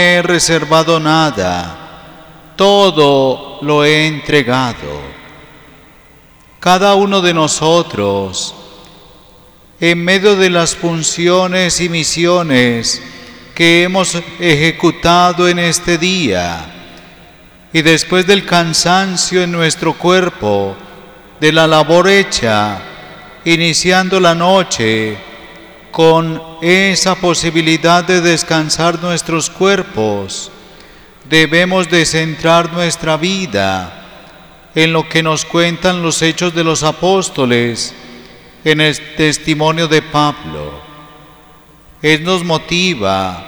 he reservado nada, todo lo he entregado. Cada uno de nosotros, en medio de las funciones y misiones que hemos ejecutado en este día, y después del cansancio en nuestro cuerpo, de la labor hecha, iniciando la noche, con esa posibilidad de descansar nuestros cuerpos, debemos de centrar nuestra vida en lo que nos cuentan los Hechos de los Apóstoles, en el testimonio de Pablo. Él nos motiva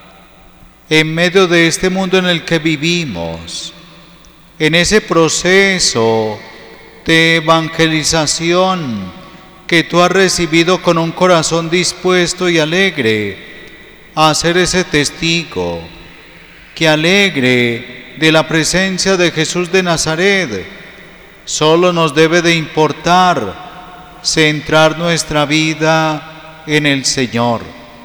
en medio de este mundo en el que vivimos, en ese proceso de evangelización que tú has recibido con un corazón dispuesto y alegre a ser ese testigo, que alegre de la presencia de Jesús de Nazaret. Solo nos debe de importar centrar nuestra vida en el Señor.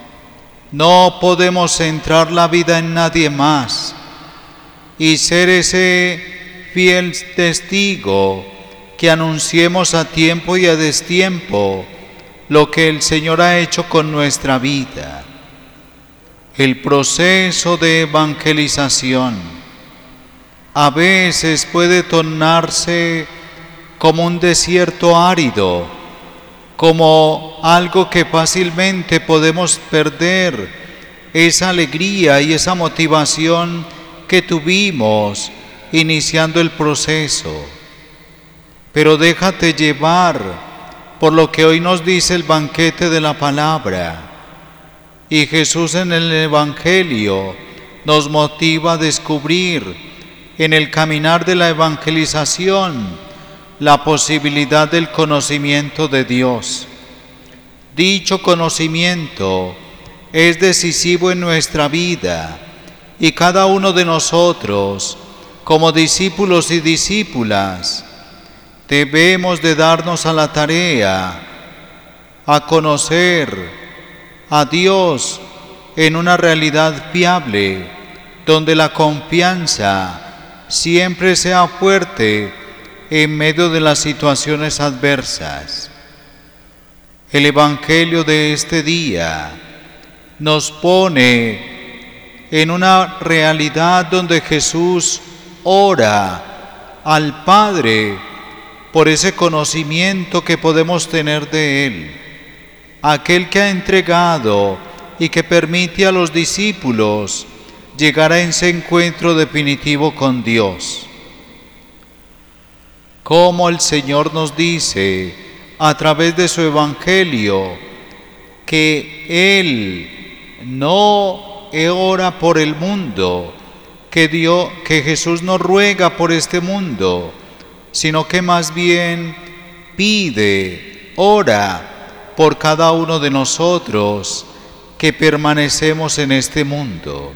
No podemos centrar la vida en nadie más y ser ese fiel testigo que anunciemos a tiempo y a destiempo lo que el Señor ha hecho con nuestra vida. El proceso de evangelización a veces puede tornarse como un desierto árido, como algo que fácilmente podemos perder esa alegría y esa motivación que tuvimos iniciando el proceso. Pero déjate llevar por lo que hoy nos dice el banquete de la palabra. Y Jesús en el Evangelio nos motiva a descubrir en el caminar de la evangelización la posibilidad del conocimiento de Dios. Dicho conocimiento es decisivo en nuestra vida y cada uno de nosotros, como discípulos y discípulas, debemos de darnos a la tarea a conocer a Dios en una realidad fiable, donde la confianza siempre sea fuerte en medio de las situaciones adversas. El Evangelio de este día nos pone en una realidad donde Jesús ora al Padre por ese conocimiento que podemos tener de Él, aquel que ha entregado y que permite a los discípulos llegar a ese encuentro definitivo con Dios. Como el Señor nos dice a través de su Evangelio que Él no ora por el mundo, que Jesús no ruega por este mundo, sino que más bien pide, ora por cada uno de nosotros que permanecemos en este mundo.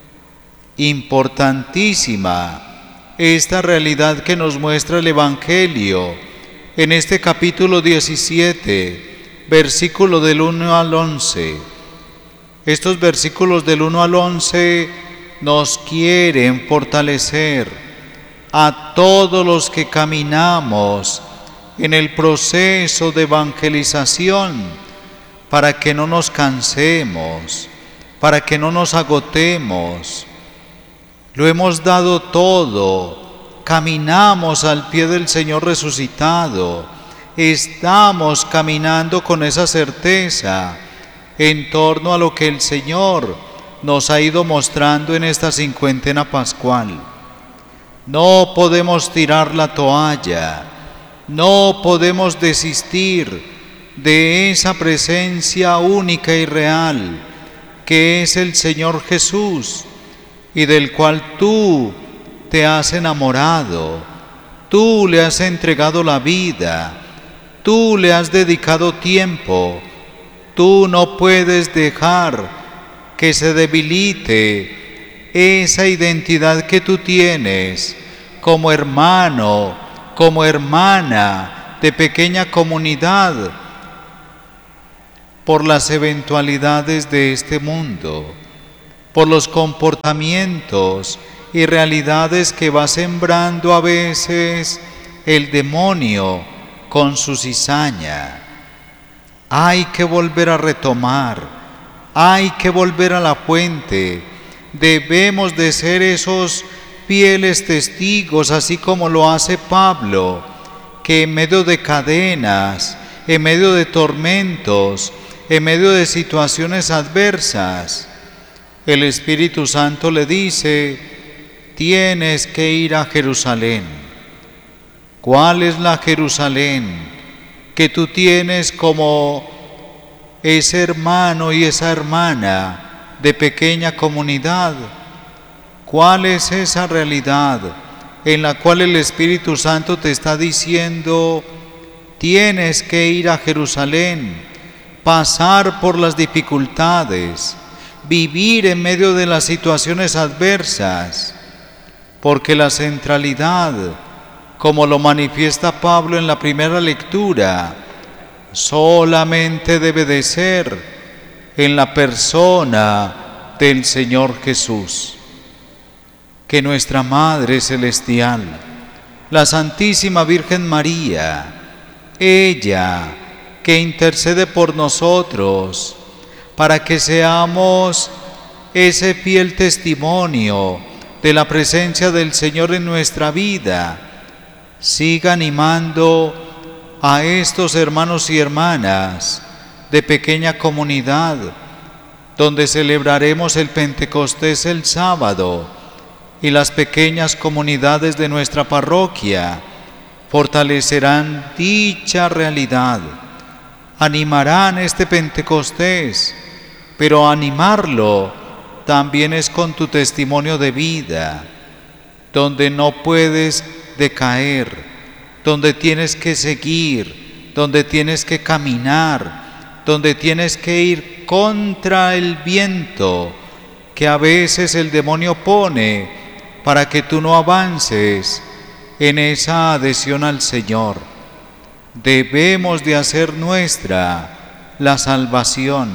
Importantísima esta realidad que nos muestra el Evangelio en este capítulo 17, versículo del 1 al 11. Estos versículos del 1 al 11 nos quieren fortalecer a todos los que caminamos en el proceso de evangelización, para que no nos cansemos, para que no nos agotemos. Lo hemos dado todo, caminamos al pie del Señor resucitado, estamos caminando con esa certeza en torno a lo que el Señor nos ha ido mostrando en esta cincuentena pascual. No podemos tirar la toalla, no podemos desistir de esa presencia única y real que es el Señor Jesús y del cual tú te has enamorado, tú le has entregado la vida, tú le has dedicado tiempo. Tú no puedes dejar que se debilite esa identidad que tú tienes como hermano, como hermana de pequeña comunidad, por las eventualidades de este mundo, por los comportamientos y realidades que va sembrando a veces el demonio con su cizaña. Hay que volver a retomar, hay que volver a la fuente. Debemos de ser esos fieles testigos, así como lo hace Pablo, que en medio de cadenas, en medio de tormentos, en medio de situaciones adversas, el Espíritu Santo le dice: tienes que ir a Jerusalén. ¿Cuál es la Jerusalén que tú tienes como ese hermano y esa hermana de pequeña comunidad? ¿Cuál es esa realidad en la cual el Espíritu Santo te está diciendo: tienes que ir a Jerusalén, pasar por las dificultades, vivir en medio de las situaciones adversas? Porque la centralidad, como lo manifiesta Pablo en la primera lectura, solamente debe de ser en la persona del Señor Jesús. Que nuestra Madre Celestial, la Santísima Virgen María, ella que intercede por nosotros para que seamos ese fiel testimonio de la presencia del Señor en nuestra vida, siga animando a estos hermanos y hermanas de pequeña comunidad, donde celebraremos el Pentecostés el sábado, y las pequeñas comunidades de nuestra parroquia fortalecerán dicha realidad, animarán este Pentecostés, pero animarlo también es con tu testimonio de vida, donde no puedes decaer, donde tienes que seguir, donde tienes que caminar, donde tienes que ir contra el viento que a veces el demonio pone para que tú no avances en esa adhesión al Señor. Debemos de hacer nuestra la salvación.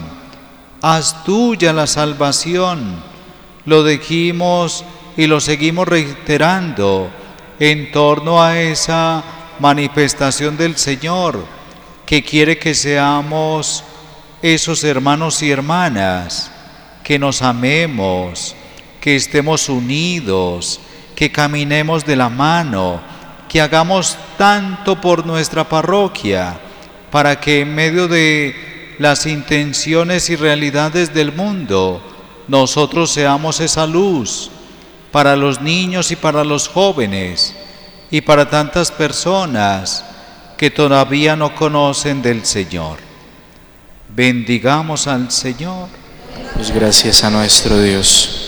Haz tuya la salvación. Lo dijimos y lo seguimos reiterando en torno a esa manifestación del Señor, que quiere que seamos esos hermanos y hermanas, que nos amemos, que estemos unidos, que caminemos de la mano, que hagamos tanto por nuestra parroquia, para que en medio de las intenciones y realidades del mundo, nosotros seamos esa luz para los niños y para los jóvenes y para tantas personas que todavía no conocen del Señor. Bendigamos al Señor. Pues gracias a nuestro Dios.